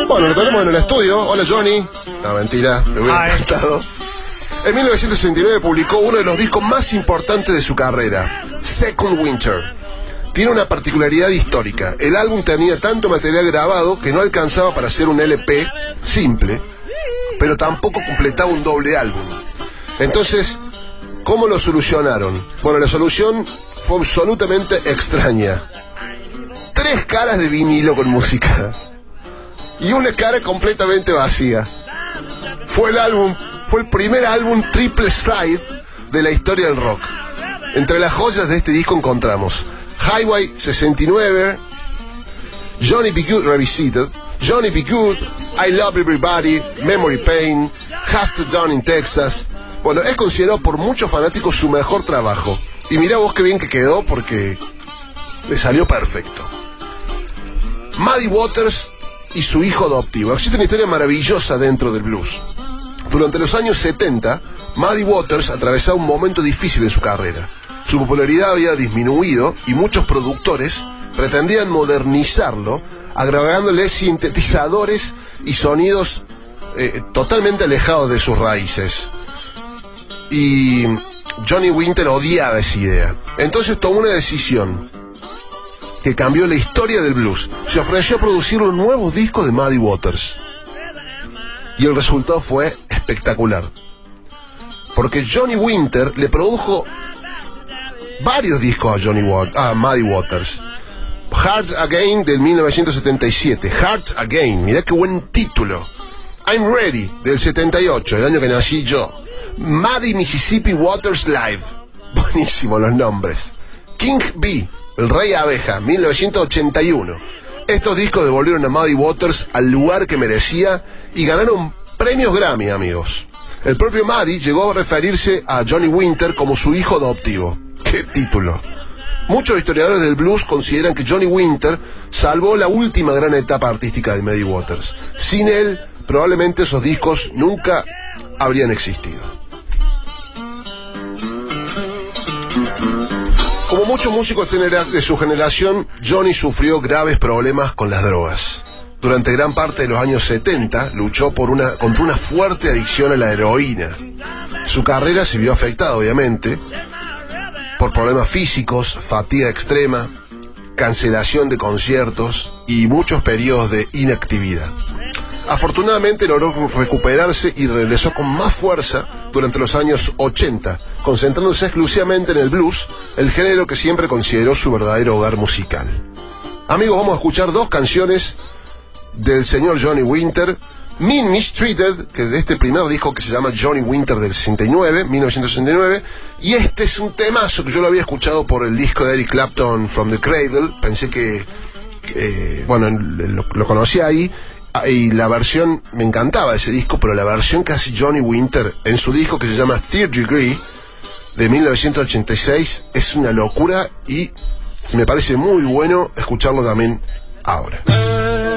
Bueno, lo tenemos en el estudio. Hola, Johnny. No, mentira, me hubiera encantado. En 1969 publicó uno de los discos más importantes de su carrera, Second Winter. Tiene una particularidad histórica. El álbum tenía tanto material grabado que no alcanzaba para hacer un LP simple, pero tampoco completaba un doble álbum. Entonces, ¿cómo lo solucionaron? Bueno, la solución fue absolutamente extraña. 3 caras de vinilo con música y una cara completamente vacía. Fue el primer álbum triple slide de la historia del rock. Entre las joyas de este disco encontramos Highway 69, Johnny B. Good Revisited, Johnny B. Good, I Love Everybody, Memory Pain, Has to Down in Texas. Bueno, es considerado por muchos fanáticos su mejor trabajo. Y mirá vos qué bien que quedó, porque le salió perfecto. Muddy Waters y su hijo adoptivo. Existe una historia maravillosa dentro del blues. Durante los años 70, Muddy Waters atravesaba un momento difícil en su carrera. Su popularidad había disminuido y muchos productores pretendían modernizarlo, agregándole sintetizadores y sonidos totalmente alejados de sus raíces. Y Johnny Winter odiaba esa idea. Entonces tomó una decisión que cambió la historia del blues. Se ofreció a producir los nuevos discos de Muddy Waters. Y el resultado fue espectacular. Porque Johnny Winter le produjo varios discos a Muddy Waters. Hearts Again del 1977. Hearts Again, mirá qué buen título. I'm Ready del 78, el año que nací yo. Muddy Mississippi Waters Live. Buenísimo los nombres. King Bee, el Rey Abeja, 1981. Estos discos devolvieron a Muddy Waters al lugar que merecía y ganaron premios Grammy, amigos. El propio Muddy llegó a referirse a Johnny Winter como su hijo adoptivo. ¡Qué título! Muchos historiadores del blues consideran que Johnny Winter salvó la última gran etapa artística de Muddy Waters. Sin él, probablemente esos discos nunca habrían existido. Como muchos músicos de su generación, Johnny sufrió graves problemas con las drogas. Durante gran parte de los años 70, luchó contra una fuerte adicción a la heroína. Su carrera se vio afectada, obviamente, por problemas físicos, fatiga extrema, cancelación de conciertos y muchos periodos de inactividad. Afortunadamente logró recuperarse y regresó con más fuerza durante los años 80, concentrándose exclusivamente en el blues, el género que siempre consideró su verdadero hogar musical. Amigos, vamos a escuchar 2 canciones del señor Johnny Winter. Mean Mistreated, que de este primer disco que se llama Johnny Winter del 1969, y este es un temazo que yo lo había escuchado por el disco de Eric Clapton, From the Cradle. Pensé que lo conocía ahí, y la versión, me encantaba ese disco, pero la versión que hace Johnny Winter en su disco que se llama Third Degree de 1986 es una locura y me parece muy bueno escucharlo también ahora.